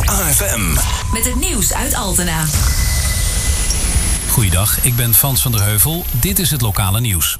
AFM. Met het nieuws uit Altena. Goeiedag, ik ben Frans van der Heuvel. Dit is het lokale nieuws.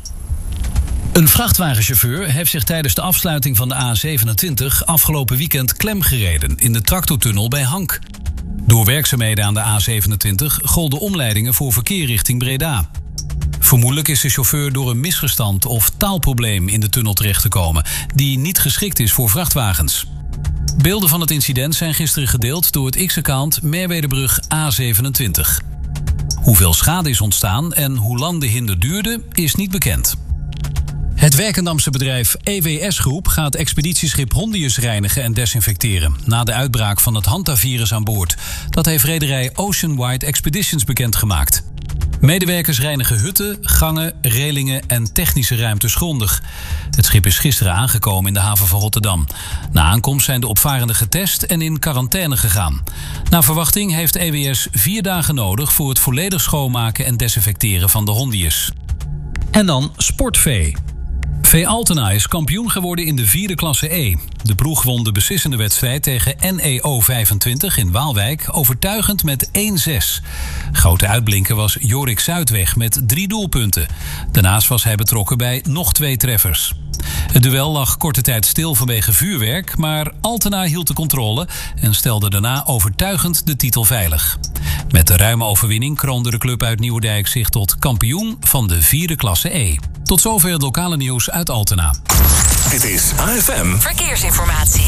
Een vrachtwagenchauffeur heeft zich tijdens de afsluiting van de A27 afgelopen weekend klemgereden in de tractortunnel bij Hank. Door werkzaamheden aan de A27 golden omleidingen voor verkeer richting Breda. Vermoedelijk is de chauffeur door een misverstand of taalprobleem in de tunnel terechtgekomen, die niet geschikt is voor vrachtwagens. Beelden van het incident zijn gisteren gedeeld door het X-account Merwedebrug A27. Hoeveel schade is ontstaan en hoe lang de hinder duurde, is niet bekend. Het Werkendamse bedrijf EWS Groep gaat expeditieschip Hondius reinigen en desinfecteren na de uitbraak van het hantavirus aan boord. Dat heeft rederij Oceanwide Expeditions bekendgemaakt. Medewerkers reinigen hutten, gangen, relingen en technische ruimtes grondig. Het schip is gisteren aangekomen in de haven van Rotterdam. Na aankomst zijn de opvarenden getest en in quarantaine gegaan. Naar verwachting heeft EWS 4 dagen nodig voor het volledig schoonmaken en desinfecteren van de Hondius. En dan Sportvee. V Altena is kampioen geworden in de 4e klasse E. De ploeg won de beslissende wedstrijd tegen NEO 25 in Waalwijk overtuigend met 1-6. Grote uitblinker was Jorik Zuidweg met 3 doelpunten. Daarnaast was hij betrokken bij nog 2 treffers. Het duel lag korte tijd stil vanwege vuurwerk, maar Altena hield de controle en stelde daarna overtuigend de titel veilig. Met de ruime overwinning kroonde de club uit Nieuwedijk zich tot kampioen van de 4e klasse E. Tot zover het lokale nieuws uit Altena. Dit is AFM Verkeersinformatie.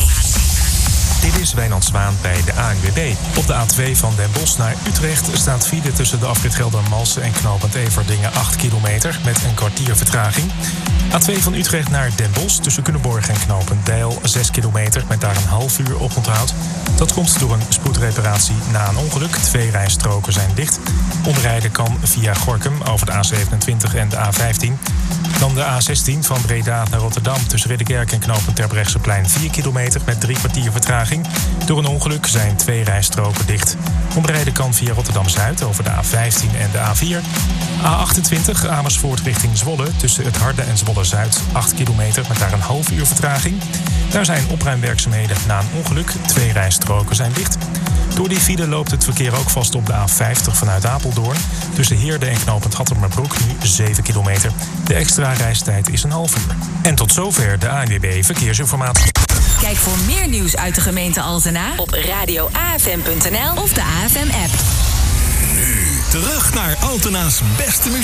Dit is Wijnand Zwaan bij de ANWB. Op de A2 van Den Bosch naar Utrecht staat file tussen de afrit Geldermalsen en knooppunt Everdingen 8 kilometer met een kwartier vertraging. A2 van Utrecht naar Den Bosch tussen Culemborg en knooppunt Deil 6 kilometer met daar een half uur oponthoud. Dat komt door een spoedreparatie na een ongeluk. 2 rijstroken zijn dicht. Omrijden kan via Gorinchem over de A27 en de A15. Dan de A16 van Breda naar Rotterdam tussen Ridderkerk en knooppunt Terbrechtseplein 4 kilometer met 3 kwartier vertraging. Door een ongeluk zijn 2 rijstroken dicht. Omrijden kan via Rotterdam-Zuid over de A15 en de A4. A28 Amersfoort richting Zwolle tussen het Harde en Zwolle-Zuid 8 kilometer met daar een half uur vertraging. Daar zijn opruimwerkzaamheden na een ongeluk. 2 rijstroken zijn dicht. Door die file loopt het verkeer ook vast op de A50 vanuit Apeldoorn. Tussen Heerde en knooppunt Hattemerbroek nu 7 kilometer. De extra reistijd is een half uur. En tot zover de ANWB Verkeersinformatie. Kijk voor meer nieuws uit de gemeente Altena op radioafm.nl of de AFM-app. Nu terug naar Altena's beste muziek.